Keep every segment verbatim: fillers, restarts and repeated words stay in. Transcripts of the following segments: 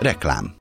Reklám.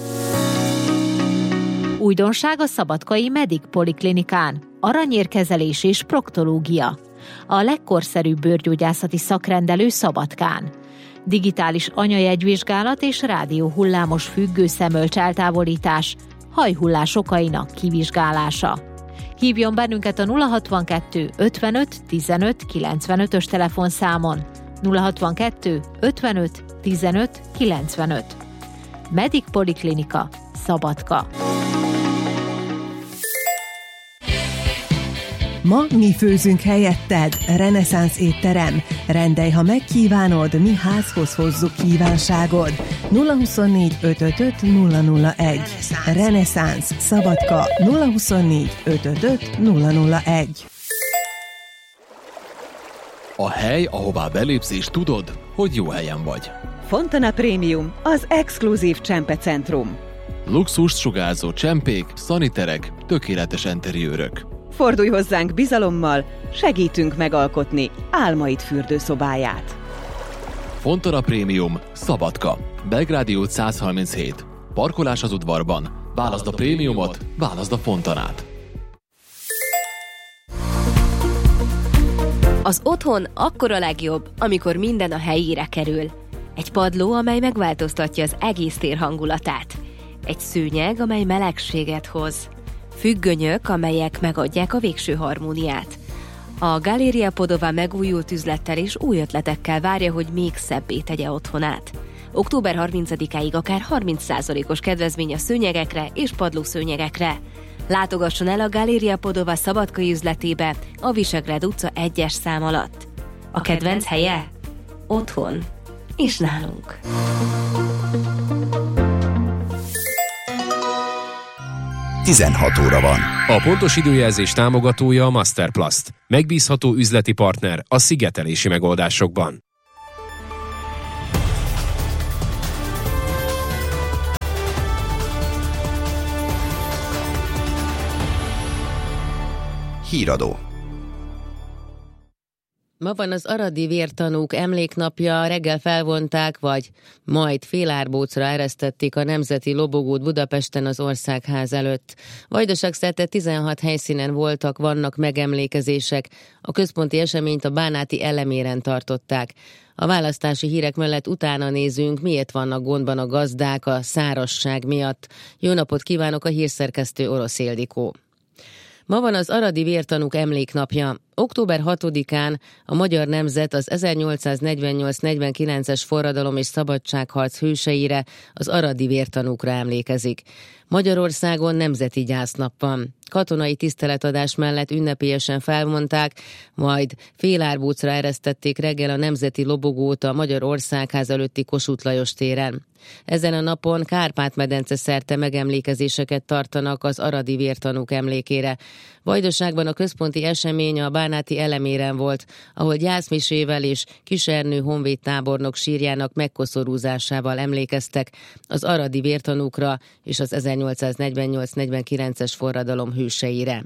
Újdonság a szabadkai Medic Poliklinikán. Aranyérkezelés és proktológia. A legkorszerűbb bőrgyógyászati szakrendelő Szabadkán. Digitális anyajegyvizsgálat és rádióhullámos függő szemölcs eltávolítás, hajhullás okainak kivizsgálása. Hívjon bennünket a nulla hatvankettő ötvenöt tizenöt kilencvenötös telefonszámon. nulla hatvankettő ötvenöt tizenöt kilencvenöt. Medic Poliklinika, Szabadka. Ma mi főzünk helyetted, reneszánsz étterem. Rendelj, ha megkívánod, mi házhoz hozzuk kívánságod. nulla huszonnégy ötvenöt nulla nulla egy. Reneszánsz, Szabadka, nulla huszonnégy ötvenöt nulla nulla egy. A hely, ahová belépsz és tudod, hogy jó helyen vagy. Fontana Premium, az exkluzív csempecentrum. Luxust sugárzó csempék, szaniterek, tökéletes enteriőrök. Fordulj hozzánk bizalommal, segítünk megalkotni álmaid fürdőszobáját. Fontana Premium, Szabadka, Belgrádi út száz harminchét. Parkolás az udvarban. Válaszd a prémiumot, válaszd a Fontanát. Az otthon akkor a legjobb, amikor minden a helyére kerül. Egy padló, amely megváltoztatja az egész tér hangulatát. Egy szőnyeg, amely melegséget hoz. Függönyök, amelyek megadják a végső harmóniát. A Galéria Podova megújult üzlettel és új ötletekkel várja, hogy még szebbé tegye otthonát. október harmincadikáig akár harminc százalékos kedvezmény a szőnyegekre és padlószőnyegekre. Látogasson el a Galéria Podova szabadkai üzletébe a Visegrád utca egyes szám alatt. A kedvenc helye? Otthon. És nálunk. tizenhat óra van. A pontos időjelzés támogatója a Masterplast. Megbízható üzleti partner a szigetelési megoldásokban. Híradó. Ma van az aradi vértanúk emléknapja, reggel felvonták, vagy majd félárbócra eresztették a nemzeti lobogót Budapesten az Országház előtt. Vajdaságszerte tizenhat helyszínen voltak, vannak megemlékezések. A központi eseményt a bánáti Eleméren tartották. A választási hírek mellett utána nézünk, miért vannak gondban a gazdák a szárazság miatt. Jó napot kívánok, a hírszerkesztő Orosz Ildikó. Ma van az aradi vértanúk emléknapja. október hatodikán a magyar nemzet az ezernyolcszáznegyvennyolc negyvenkilences forradalom és szabadságharc hőseire, az aradi vértanúkra emlékezik. Magyarországon nemzeti gyásznap van. Katonai tiszteletadás mellett ünnepélyesen felmondták, majd félárbócra eresztették reggel a nemzeti lobogót a Magyar Országház előtti Kossuth Lajos téren. Ezen a napon Kárpát-medence szerte megemlékezéseket tartanak az aradi vértanúk emlékére. Vajdaságban a központi esemény a bánáti Eleméren volt, ahol gyászmisével és Kisernő honvédtábornok sírjának megkoszorúzásával emlékeztek az aradi vértanúkra és az ezernyolcszáznegyvennyolc negyvenkilences forradalom hőseire.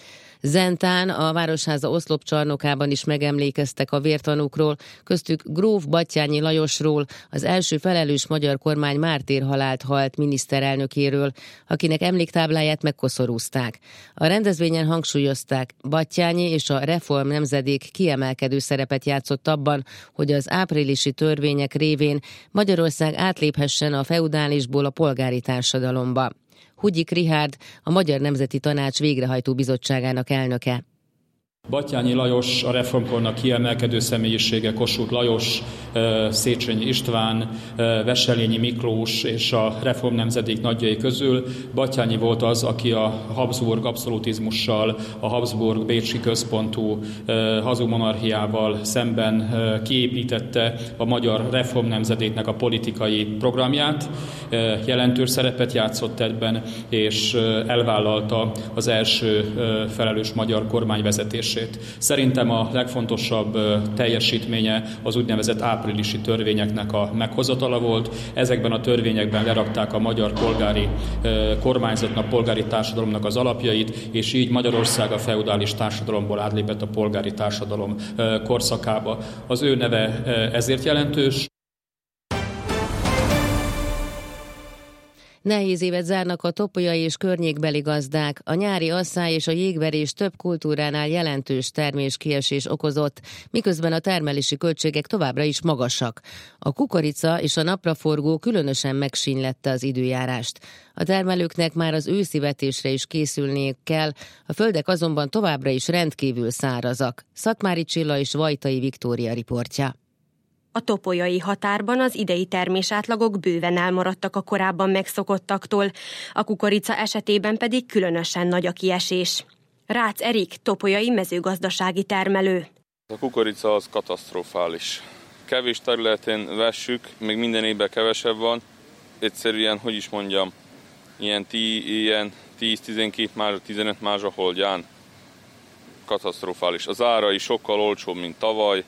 Zentán, a Városháza oszlopcsarnokában is megemlékeztek a vértanúkról, köztük gróf Batthyány Lajosról, az első felelős magyar kormány mártírhalált halt miniszterelnökéről, akinek emléktábláját megkoszorúzták. A rendezvényen hangsúlyozták, Batthyány és a reform nemzedék kiemelkedő szerepet játszott abban, hogy az áprilisi törvények révén Magyarország átléphessen a feudálisból a polgári társadalomba. Huggyik Richárd, a Magyar Nemzeti Tanács végrehajtó bizottságának elnöke. Batthyány Lajos a reformkornak kiemelkedő személyisége, Kossuth Lajos, Széchenyi István, Wesselényi Miklós és a reform nemzedék nagyjai közül. Batthyány volt az, aki a Habsburg abszolutizmussal, a Habsburg bécsi központú hazug monarchiával szemben kiépítette a magyar reform nemzedéknek a politikai programját. Jelentős szerepet játszott ebben, és elvállalta az első felelős magyar kormány vezetését. Szerintem a legfontosabb teljesítménye az úgynevezett áprilisi törvényeknek a meghozatala volt. Ezekben a törvényekben lerakták a magyar polgári kormányzatnak, polgári társadalomnak az alapjait, és így Magyarország a feudális társadalomból átlépett a polgári társadalom korszakába. Az ő neve ezért jelentős. Nehéz évet zárnak a topolyai és környékbeli gazdák. A nyári asszály és a jégverés több kultúránál jelentős terméskiesés okozott, miközben a termelési költségek továbbra is magasak. A kukorica és a napraforgó különösen megsínylette az időjárást. A termelőknek már az őszi vetésre is készülniük kell, a földek azonban továbbra is rendkívül szárazak. Szatmári Csilla és Vajtai Viktória riportja. A topolyai határban az idei termésátlagok bőven elmaradtak a korábban megszokottaktól, a kukorica esetében pedig különösen nagy a kiesés. Rácz Erik, topolyai mezőgazdasági termelő. A kukorica az katasztrofális. Kevés területén vessük, még minden évben kevesebb van. Egyszerűen, hogy is mondjam, ilyen, tí, ilyen tíz-tizenkét mázsa, tizenöt mázsa holdján. Katasztrofális. Az ára is sokkal olcsóbb, mint tavaly.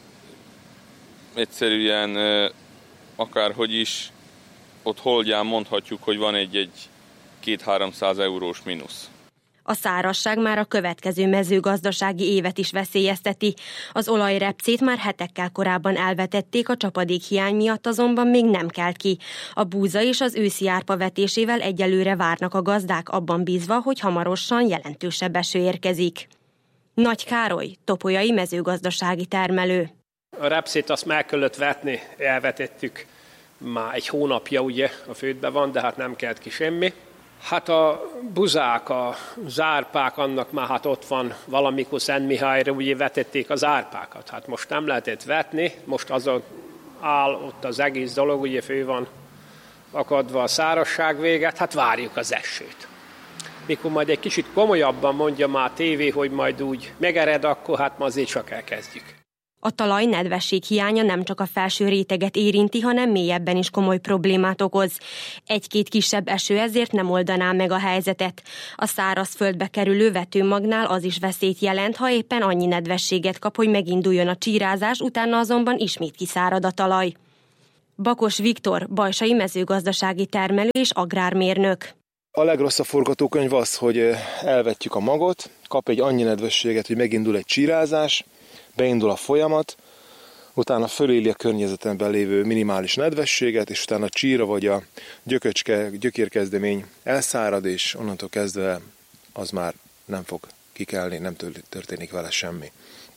Egyszerűen akárhogy is, ott holdján mondhatjuk, hogy van egy-egy két-háromszáz eurós mínusz. A szárazság már a következő mezőgazdasági évet is veszélyezteti. Az olajrepcét már hetekkel korábban elvetették, a csapadékhiány miatt azonban még nem kelt ki. A búza és az őszi árpa vetésével egyelőre várnak a gazdák, abban bízva, hogy hamarosan jelentősebb eső érkezik. Nagy Károly, topolyai mezőgazdasági termelő. A repcét azt meg kellett vetni, elvetettük már egy hónapja, ugye a földben van, de hát nem kelt ki semmi. Hát a buzák, a zárpák, annak már hát ott van valamikor Szentmihályra, ugye vetették az árpákat. Hát most nem lehetett vetni, most azon áll ott az egész dolog, ugye fő van akadva a szárazság véget, hát várjuk az esőt. Mikor majd egy kicsit komolyabban mondja már a tévé, hogy majd úgy megered, akkor hát ma azért csak elkezdjük. A talaj nedvesség hiánya nem csak a felső réteget érinti, hanem mélyebben is komoly problémát okoz. Egy-két kisebb eső ezért nem oldaná meg a helyzetet. A szárazföldbe kerülő vetőmagnál az is veszélyt jelent, ha éppen annyi nedvességet kap, hogy meginduljon a csírázás, utána azonban ismét kiszárad a talaj. Bakos Viktor, bajsai mezőgazdasági termelő és agrármérnök. A legrosszabb forgatókönyv az, hogy elvetjük a magot, kap egy annyi nedvességet, hogy megindul egy csírázás, beindul a folyamat, utána föléli a környezetemben lévő minimális nedvességet, és utána a csíra vagy a gyököcske, gyökérkezdemény elszárad, és onnantól kezdve az már nem fog kikelni, nem történik vele semmi.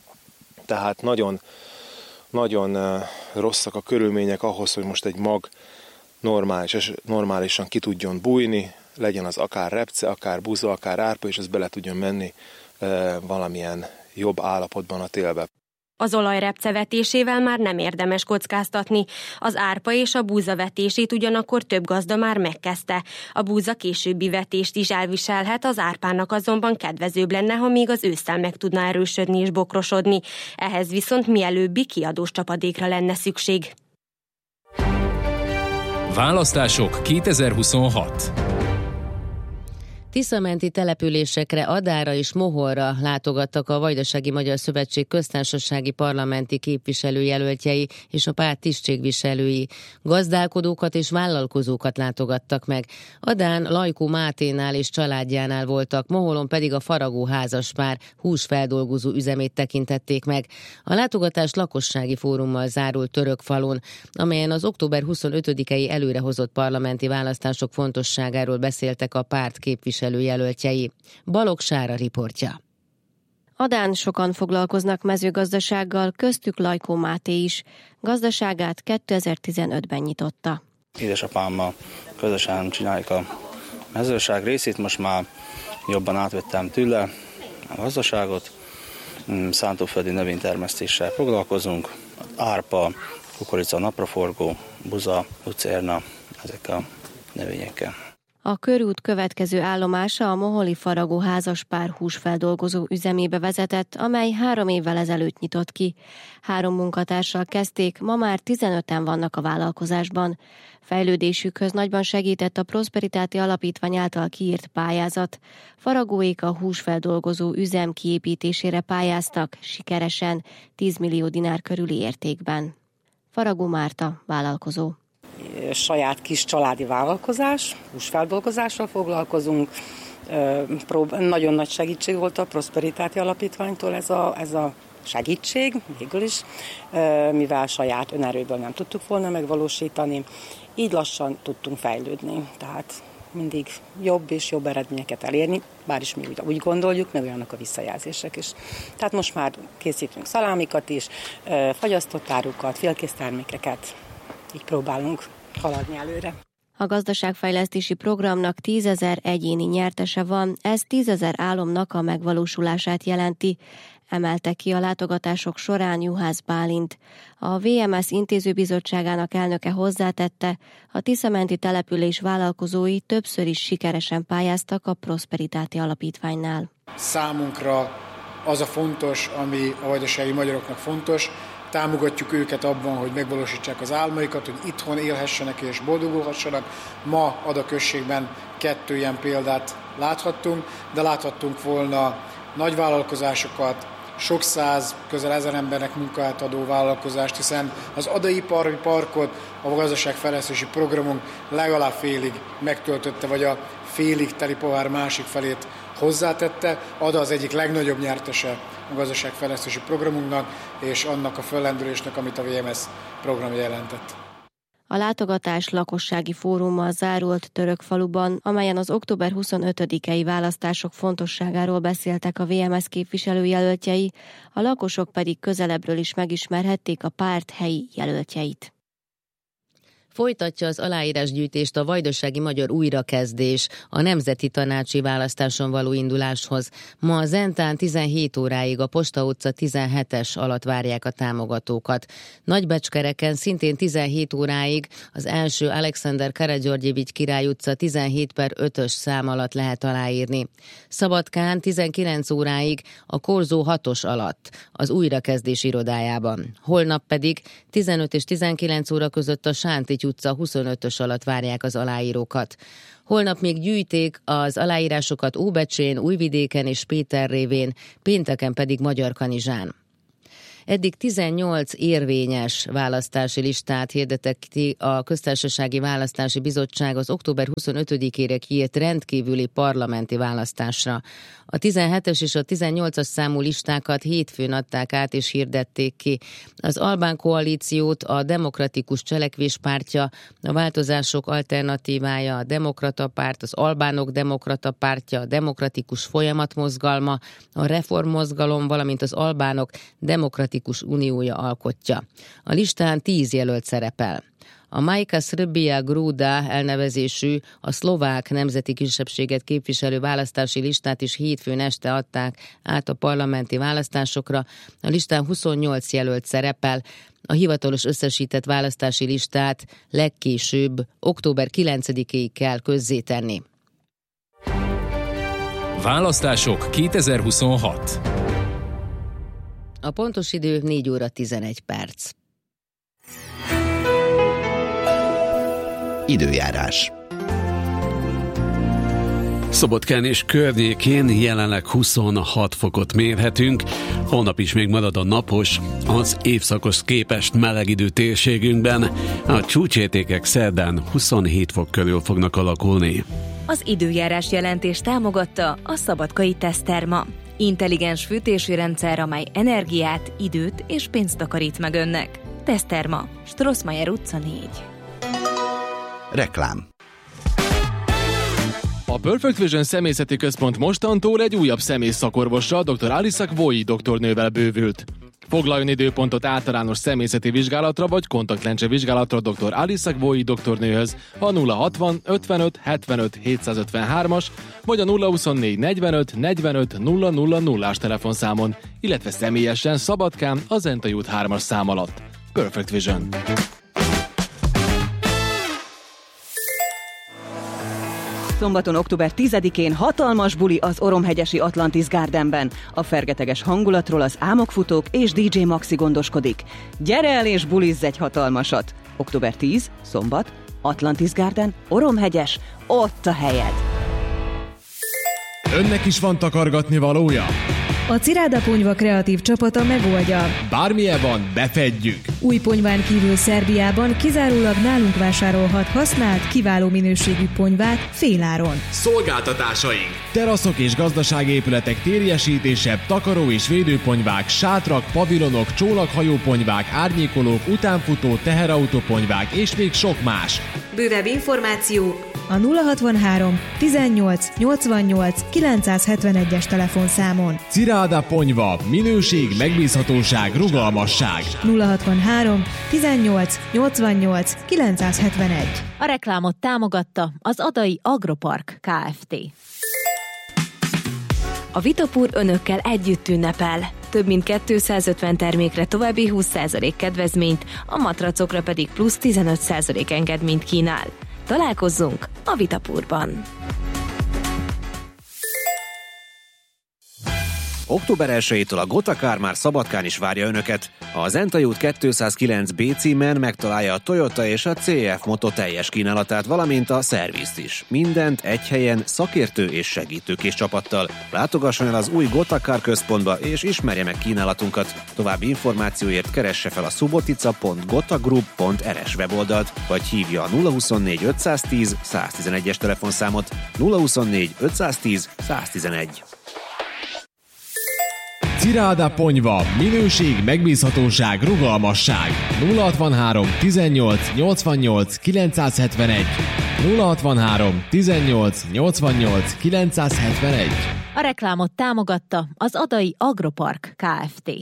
Tehát nagyon, nagyon rosszak a körülmények ahhoz, hogy most egy mag normális, normálisan ki tudjon bújni, legyen az akár repce, akár buza, akár árpa, és az bele tudjon menni valamilyen jobb állapotban a télbe. Az olajrepce vetésével már nem érdemes kockáztatni. Az árpa és a búza vetését ugyanakkor több gazda már megkezdte. A búza későbbi vetést is elviselhet, az árpának azonban kedvezőbb lenne, ha még az ősszel meg tudna erősödni és bokrosodni. Ehhez viszont mielőbbi kiadós csapadékra lenne szükség. Választások kétezer-huszonhat. Tiszamenti településekre, Adára és Mohorra látogattak a Vajdasági Magyar Szövetség köztársasági parlamenti képviselőjelöltjei és a párt tisztségviselői. Gazdálkodókat és vállalkozókat látogattak meg. Adán Lajkó Máténál és családjánál voltak, Moholon pedig a Faragó házaspár húsfeldolgozó üzemét tekintették meg. A látogatás lakossági fórummal zárult Törökfalun, amelyen az október huszonötödikei előrehozott parlamenti választások fontosságáról beszéltek a párt képviselői. Jelöltjei. Balogh Sára riportja. Adán sokan foglalkoznak mezőgazdasággal, köztük Lajkó Máté is. Gazdaságát kétezer-tizenötben nyitotta. Édesapámmal közösen csináljuk a mezőgazdaság részét, most már jobban átvettem tőle a gazdaságot. Szántóföldi növénytermesztéssel foglalkozunk. Árpa, kukorica, napraforgó, buza, lucérna, ezek a növényekkel. A körút következő állomása a moholi Faragó házaspár húsfeldolgozó üzemébe vezetett, amely három évvel ezelőtt nyitott ki. Három munkatársal kezdték, ma már tizenöten vannak a vállalkozásban. Fejlődésükhöz nagyban segített a Prosperitáti Alapítvány által kiírt pályázat. Faragóék a húsfeldolgozó üzem kiépítésére pályáztak, sikeresen, tíz millió dinár körüli értékben. Faragó Márta, vállalkozó. Saját kis családi vállalkozás, húsfeldolgozással foglalkozunk. Nagyon nagy segítség volt a Prosperitáti Alapítványtól ez a, ez a segítség végül is, mivel saját önerőből nem tudtuk volna megvalósítani, így lassan tudtunk fejlődni. Tehát mindig jobb és jobb eredményeket elérni, bár is mi úgy gondoljuk, meg olyanok a visszajelzések is. Tehát most már készítünk szalámikat is, fagyasztott árukat, félkész termékeket, így próbálunk haladni előre. A gazdaságfejlesztési programnak tízezer egyéni nyertese van, ez tízezer álomnak a megvalósulását jelenti, emelte ki a látogatások során Juhász Bálint. A vé em es intézőbizottságának elnöke hozzátette, a tiszamenti település vállalkozói többször is sikeresen pályáztak a Prosperitáti Alapítványnál. Számunkra az a fontos, ami a vajdasági magyaroknak fontos, támogatjuk őket abban, hogy megvalósítsák az álmaikat, hogy itthon élhessenek és boldogulhassanak. Ma Ada községben kettő ilyen példát láthattunk, de láthattunk volna nagyvállalkozásokat, sok száz, közel ezer embernek munkát adó vállalkozást, hiszen az adaipari parkot a gazdaságfejlesztési programunk legalább félig megtöltötte, vagy a félig teli pohár másik felét hozzátette. Ada az egyik legnagyobb nyertese a gazdaságfejlesztési programunknak, és annak a föllendülésnek, amit a vé em es program jelentett. A látogatás lakossági fórummal zárult Törökfaluban, amelyen az október huszonötödikei választások fontosságáról beszéltek a vé em es képviselőjelöltjei, a lakosok pedig közelebbről is megismerhették a párt helyi jelöltjeit. Folytatja az aláírásgyűjtést a Vajdasági Magyar Újrakezdés a nemzeti tanácsi választáson való induláshoz. Ma a Zentán tizenhét óráig a Posta utca tizenhetes alatt várják a támogatókat. Nagybecskereken szintén tizenhét óráig az első Alexander Karagyörgyevics Király utca tizenhét per ötös szám alatt lehet aláírni. Szabadkán tizenkilenc óráig a Korzó hatos alatt az Újrakezdés irodájában. Holnap pedig tizenöt és tizenkilenc óra között a Sántigy utca huszonötös alatt várják az aláírókat. Holnap még gyűjték az aláírásokat Óbecsén, Újvidéken és Péterrévén, pénteken pedig Magyarkanizsán. Eddig tizennyolc érvényes választási listát hirdetett ki a Köztársasági Választási Bizottság az október huszonötödikére kiírt rendkívüli parlamenti választásra. A tizenhetes és a tizennyolcas számú listákat hétfőn adták át és hirdették ki. Az Albán Koalíciót a Demokratikus Cselekvés Pártja, a Változások Alternatívája, a Demokrata Párt, az Albánok Demokrata Pártja, a Demokratikus Folyamatmozgalma, a Reformmozgalom, valamint az Albánok Demokratikus Uniója alkotja. A listán tíz jelölt szerepel. A Majka Srbija Gruda elnevezésű, a szlovák nemzeti kisebbséget képviselő választási listát is hétfőn este adták át a parlamenti választásokra. A listán huszonnyolc jelölt szerepel. A hivatalos összesített választási listát legkésőbb október kilencedikéig kell közzétenni. Választások kétezer-huszonhat. A pontos idő négy óra tizenegy perc. Időjárás. Szabadkán és környékén jelenleg huszonhat fokot mérhetünk, holnap is még marad a napos, az évszakos képest meleg idő térségünkben, a csúcsértékek szerdán huszonhét fok körül fognak alakulni. Az időjárás jelentés támogatta a Szabadkai Teszterma. Intelligens fűtési rendszer, amely energiát, időt és pénzt takarít meg önnek. Teszterma, Strossmayer utca négy. Reklám. A Perfect Vision Személyzeti Központ mostantól egy újabb szemész szakorvossal, dr. Aliszak Vói doktornővel bővült. Foglaljon időpontot általános személyzeti vizsgálatra vagy kontaktlencse vizsgálatra dr. Aliszak Vói doktornőhöz a nulla hatvan ötvenöt hetvenöt hétszázötvenhármas vagy a nulla huszonnégy negyvenöt negyvenöt nulla nulla nullás telefonszámon, illetve személyesen Szabadkán a Zentai út hármas szám alatt. Perfect Vision. Szombaton, október tizedikén hatalmas buli az Oromhegyesi Atlantis Gardenben. A fergeteges hangulatról az Álmokfutók és dé dzsé Maxi gondoskodik. Gyere el és bulizz egy hatalmasat! október tizedike, szombat, Atlantis Garden, Oromhegyes, ott a helyed! Önnek is van takargatni valója? A Ciráda Ponyva kreatív csapata megoldja. Bármilyen van, befedjük. Új ponyván kívül Szerbiában kizárólag nálunk vásárolhat használt, kiváló minőségű ponyvát féláron. Szolgáltatásaink: teraszok és gazdaságépületek térjesítése, takaró és védőponyvák, sátrak, pavilonok, csónakhajóponyvák, árnyékolók, utánfutó, teherautóponyvák és még sok más. Bővebb információ a nulla hatvanhárom tizennyolc nyolcvannyolc kilencszázhetvenegyes telefonszámon. Ciráda Ponyva. Minőség, megbízhatóság, rugalmasság. nulla hatvanhárom tizennyolc nyolcvannyolc kilencszázhetvenegy. A reklámot támogatta az Adai Agropark Kft. A Vitapur önökkel együtt ünnepel. Több mint kétszázötven termékre további húsz százalék kedvezményt, a matracokra pedig plusz tizenöt százalék engedményt kínál. Találkozzunk a Vitapurban! október elsejétől a Gotakár már Szabadkán is várja önöket. A Zentai út kétszázkilenc bé címen megtalálja a Toyota és a cé ef Moto teljes kínálatát, valamint a szervizt is. Mindent egy helyen, szakértő és segítőkés csapattal. Látogasson el az új Gotakár központba és ismerje meg kínálatunkat. További információért keresse fel a subotica pont gotagroup pont er es weboldalt, vagy hívja a nulla huszonnégy ötszáztíz száztizenegyes telefonszámot. nulla huszonnégy ötszáztíz száztizenegy. Ciráda Ponyva. Minőség, megbízhatóság, rugalmasság. nulla hatvanhárom tizennyolc nyolcvannyolc kilencszázhetvenegy. nulla hatvanhárom tizennyolc nyolcvannyolc kilencszázhetvenegy. A reklámot támogatta az Adai Agropark Kft.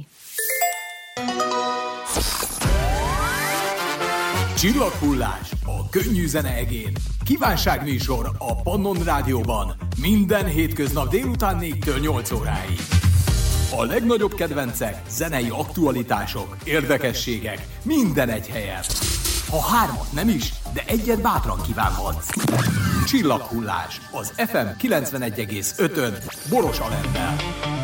Csillaghullás a könnyű zene egén. Kívánságműsor a Pannon Rádióban. Minden hétköznap délután négytől nyolc óráig. A legnagyobb kedvencek, zenei aktualitások, érdekességek, minden egy helyen. Ha hármat nem is, de egyet bátran kívánhatsz. Csillaghullás az ef em kilencvenegy egész ötön Boros Alemmel.